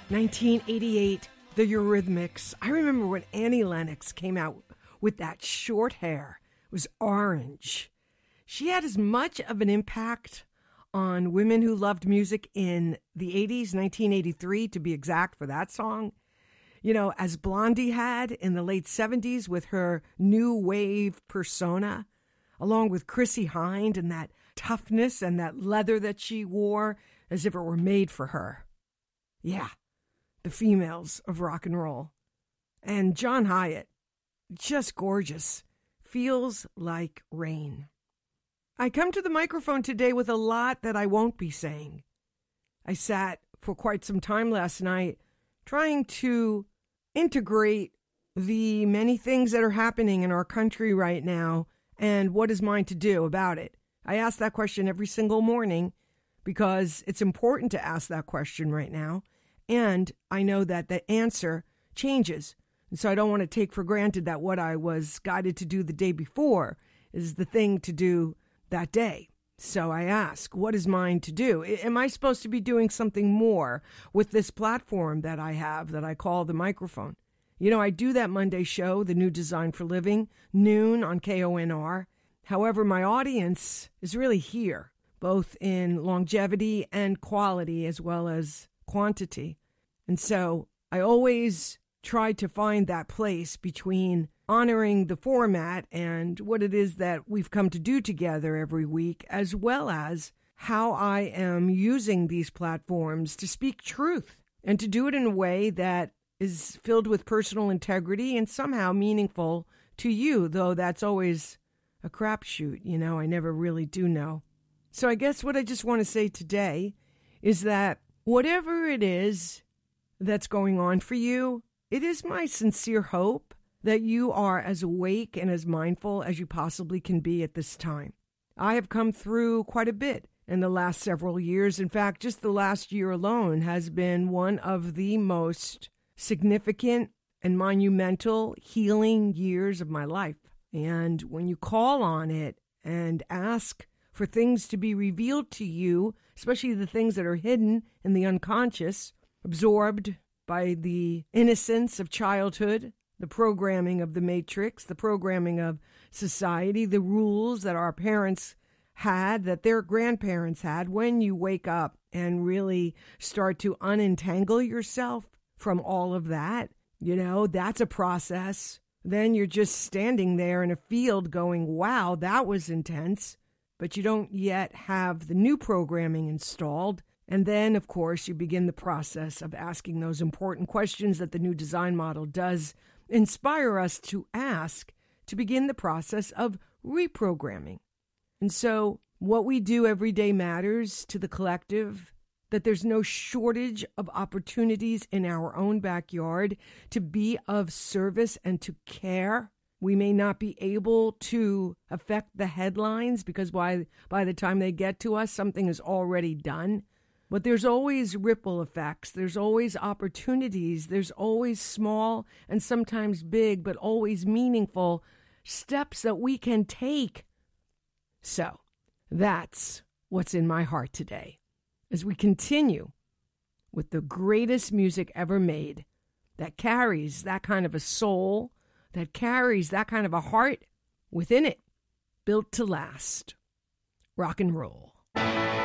1988, the Eurythmics. I remember when Annie Lennox came out with that short hair. It was orange. She had as much of an impact on women who loved music in the 80s, 1983 to be exact for that song, as Blondie had in the late 70s with her new wave persona, along with Chrissie Hynde and that toughness and that leather that she wore as if it were made for her. Yeah, the females of rock and roll. And John Hyatt, just gorgeous, feels like rain. I come to the microphone today with a lot that I won't be saying. I sat for quite some time last night trying to integrate the many things that are happening in our country right now and what is mine to do about it. I ask that question every single morning because it's important to ask that question right now. And I know that the answer changes. And so I don't want to take for granted that what I was guided to do the day before is the thing to do that day. So I ask, what is mine to do? Am I supposed to be doing something more with this platform that I have that I call the microphone? I do that Monday show, The New Design for Living, noon on KONR. However, my audience is really here, both in longevity and quality as well as quantity. And so I always try to find that place between honoring the format and what it is that we've come to do together every week, as well as how I am using these platforms to speak truth and to do it in a way that is filled with personal integrity and somehow meaningful to you, though that's always a crapshoot. I never really do know. So I guess what I just want to say today is that whatever it is that's going on for you, it is my sincere hope that you are as awake and as mindful as you possibly can be at this time. I have come through quite a bit in the last several years. In fact, just the last year alone has been one of the most significant and monumental healing years of my life. And when you call on it and ask for things to be revealed to you, especially the things that are hidden in the unconscious, absorbed by the innocence of childhood, the programming of the matrix, the programming of society, the rules that our parents had, that their grandparents had, when you wake up and really start to unentangle yourself from all of that, that's a process. Then you're just standing there in a field going, wow, that was intense, but you don't yet have the new programming installed. And then, of course, you begin the process of asking those important questions that the new design model does inspire us to ask, to begin the process of reprogramming. And so what we do every day matters to the collective, that there's no shortage of opportunities in our own backyard to be of service and to care. We may not be able to affect the headlines because by the time they get to us, something is already done. But there's always ripple effects. There's always opportunities. There's always small and sometimes big, but always meaningful steps that we can take. So that's what's in my heart today as we continue with the greatest music ever made that carries that kind of a soul, that carries that kind of a heart within it, built to last. Rock and roll.